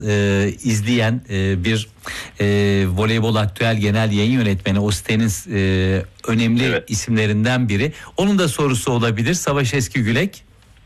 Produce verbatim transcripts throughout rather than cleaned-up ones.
e, izleyen e, bir e, Voleybol Aktüel Genel Yayın Yönetmeni, o sitenin e, önemli evet. isimlerinden biri. Onun da sorusu olabilir. Savaş Eskigülek.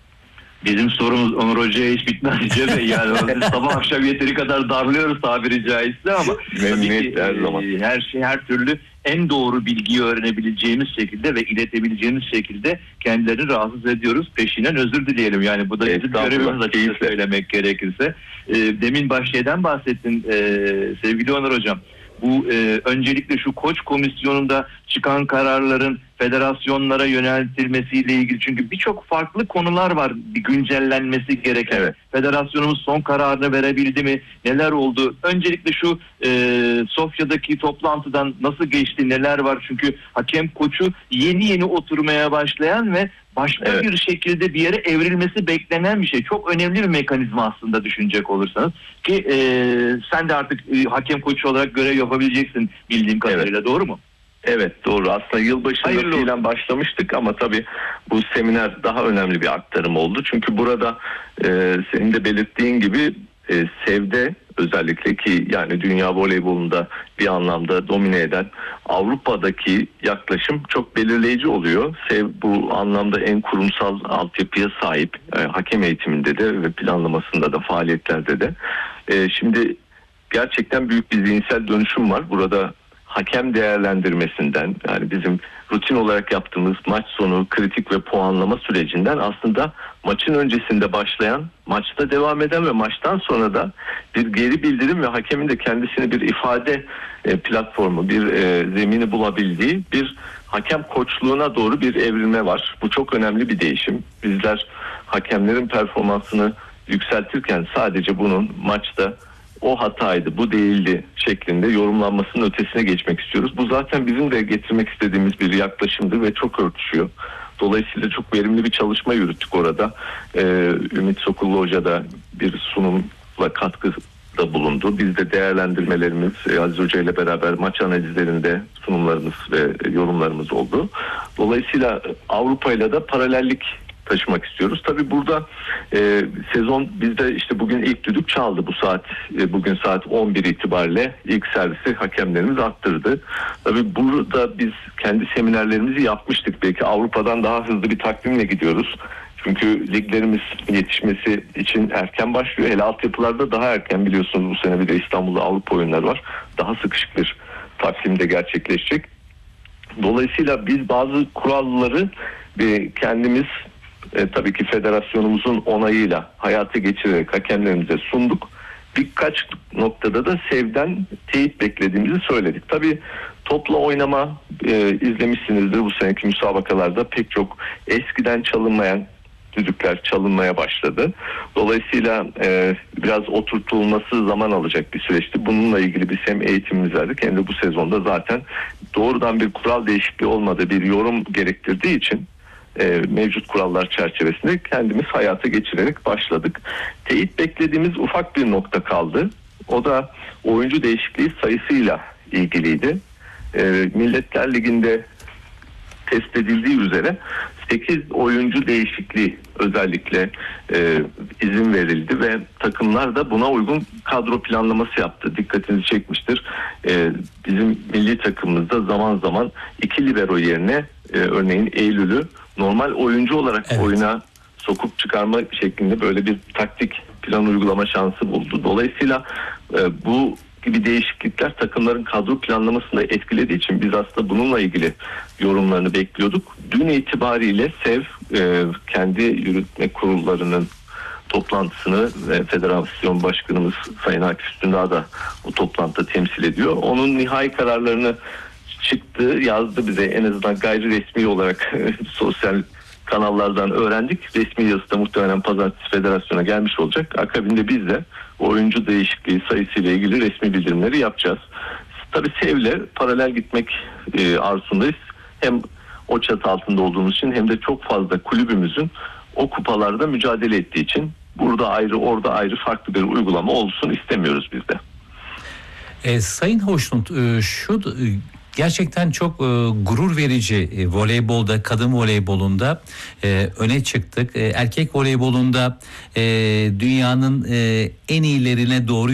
Bizim sorumuz Onur Hoca'ya hiç bitmez diyeceğiz. Yani sabah akşam yeteri kadar darlıyoruz tabiri caizse, ama tabii ki her, zaman. her şey, her türlü en doğru bilgiyi öğrenebileceğimiz şekilde ve iletebileceğimiz şekilde kendilerini rahatsız ediyoruz. Peşinden özür dileyelim. Yani bu da bizim görevimiz açıkça söylemek gerekirse. E, demin Bahçe'den bahsettin e, sevgili Onur Hocam. Bu e, öncelikle şu koç komisyonunda çıkan kararların federasyonlara yöneltilmesiyle ilgili, çünkü birçok farklı konular var bir güncellenmesi gereken. Evet. Federasyonumuz son kararını verebildi mi? Neler oldu? Öncelikle şu e, Sofya'daki toplantıdan nasıl geçti? Neler var? Çünkü hakem koçu yeni yeni oturmaya başlayan ve başka evet. bir şekilde bir yere evrilmesi beklenen bir şey. Çok önemli bir mekanizma aslında düşünecek olursanız. Ki e, sen de artık e, hakem koçu olarak görev yapabileceksin bildiğim kadarıyla, evet. doğru mu? Evet, doğru. Aslında yılbaşında fiilen başlamıştık ama tabii bu seminer daha önemli bir aktarım oldu. Çünkü burada e, senin de belirttiğin gibi e, SEV'de özellikle, ki yani dünya voleybolunda bir anlamda domine eden Avrupa'daki yaklaşım çok belirleyici oluyor. SEV bu anlamda en kurumsal altyapıya sahip, e, hakem eğitiminde de ve planlamasında da, faaliyetlerde de. E, şimdi gerçekten büyük bir zihinsel dönüşüm var. Burada hakem değerlendirmesinden, yani bizim rutin olarak yaptığımız maç sonu kritik ve puanlama sürecinden aslında maçın öncesinde başlayan, maçta devam eden ve maçtan sonra da bir geri bildirim ve hakemin de kendisini bir ifade e, platformu, bir e, zemini bulabildiği bir hakem koçluğuna doğru bir evrilme var. Bu çok önemli bir değişim. Bizler hakemlerin performansını yükseltirken sadece bunun maçta o hataydı, bu değildi şeklinde yorumlanmasının ötesine geçmek istiyoruz. Bu zaten bizim de getirmek istediğimiz bir yaklaşımdır ve çok örtüşüyor. Dolayısıyla çok verimli bir çalışma yürüttük orada. Ee, Ümit Sokullu Hoca da bir sunumla katkıda bulundu. Biz de değerlendirmelerimiz, Aziz Hoca ile beraber maç analizlerinde sunumlarımız ve yorumlarımız oldu. Dolayısıyla Avrupa ile de paralellik taşımak istiyoruz. Tabii burada e, sezon bizde işte bugün ilk düdük çaldı bu saat. E, bugün saat on bir itibariyle ilk servisi hakemlerimiz attırdı. Tabii burada biz kendi seminerlerimizi yapmıştık. Belki Avrupa'dan daha hızlı bir takvimle gidiyoruz. Çünkü liglerimiz yetişmesi için erken başlıyor. Hele altyapılarda daha erken, biliyorsunuz bu sene bir de İstanbul'da Avrupa oyunları var. Daha sıkışık bir takvimde gerçekleşecek. Dolayısıyla biz bazı kuralları e, kendimiz E, tabii ki federasyonumuzun onayıyla hayata geçirerek hakemlerimize sunduk. Birkaç noktada da SEV'den teyit beklediğimizi söyledik. Tabii topla oynama e, izlemişsinizdir bu seneki müsabakalarda, pek çok eskiden çalınmayan düdükler çalınmaya başladı. Dolayısıyla e, biraz oturtulması zaman alacak bir süreçti. Bununla ilgili biz hem eğitimimiz verdik hem de bu sezonda zaten doğrudan bir kural değişikliği olmadığı bir yorum gerektirdiği için E, mevcut kurallar çerçevesinde kendimiz hayata geçirerek başladık. Teyit beklediğimiz ufak bir nokta kaldı. O da oyuncu değişikliği sayısıyla ilgiliydi. E, Milletler Ligi'nde test edildiği üzere sekiz oyuncu değişikliği özellikle e, izin verildi ve takımlar da buna uygun kadro planlaması yaptı. Dikkatinizi çekmiştir. E, bizim milli takımımızda zaman zaman iki libero yerine e, örneğin Eylül'ü normal oyuncu olarak evet. oyuna sokup çıkarma şeklinde böyle bir taktik plan uygulama şansı buldu. Dolayısıyla e, bu gibi değişiklikler takımların kadro planlamasını etkilediği için biz aslında bununla ilgili yorumlarını bekliyorduk. Dün itibariyle SEV e, kendi yürütme kurullarının toplantısını ve Federasyon Başkanımız Sayın Akif Üstündağ da bu toplantıda temsil ediyor. Onun nihai kararlarını çıktı, yazdı bize, en azından gayri resmi olarak sosyal kanallardan öğrendik. Resmi yazısı da muhtemelen pazartesi federasyona gelmiş olacak. Akabinde biz de oyuncu değişikliği sayısıyla ilgili resmi bildirimleri yapacağız. Tabii SEV'le paralel gitmek e, arzusundayız. Hem o çatı altında olduğumuz için hem de çok fazla kulübümüzün o kupalarda mücadele ettiği için burada ayrı orada ayrı farklı bir uygulama olsun istemiyoruz biz de. E, Sayın Hoşnut, e, şu gerçekten çok e, gurur verici e, voleybolda, kadın voleybolunda e, öne çıktık. E, erkek voleybolunda e, dünyanın e, en iyilerine doğru